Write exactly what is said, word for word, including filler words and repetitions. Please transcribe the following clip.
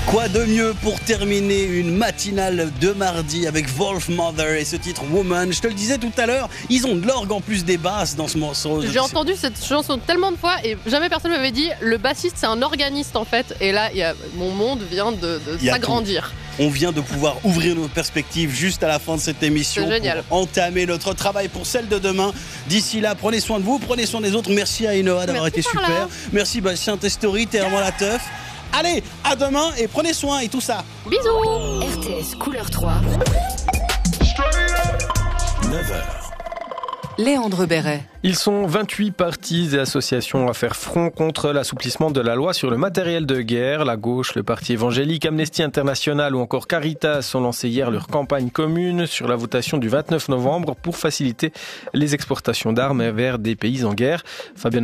Quoi de mieux pour terminer une matinale de mardi avec Wolfmother et ce titre Woman. Je te le disais tout à l'heure, ils ont de l'orgue en plus des basses dans ce morceau. J'ai entendu cette chanson tellement de fois et jamais personne ne m'avait dit le bassiste c'est un organiste en fait. Et là, il y a, mon monde vient de, de s'agrandir. On vient de pouvoir ouvrir nos perspectives juste à la fin de cette émission pour entamer notre travail pour celle de demain. D'ici là, prenez soin de vous, prenez soin des autres. Merci à Enoa d'avoir été super. Là. Merci Bastien Testori, t'es vraiment la teuf. Allez, à demain et prenez soin et tout ça. Bisous. R T S Couleur trois. neuf heures. Léandre Béret. Ils sont vingt-huit partis et associations à faire front contre l'assouplissement de la loi sur le matériel de guerre. La gauche, le parti évangélique, Amnesty International ou encore Caritas ont lancé hier leur campagne commune sur la votation du vingt-neuf novembre pour faciliter les exportations d'armes vers des pays en guerre. Fabienne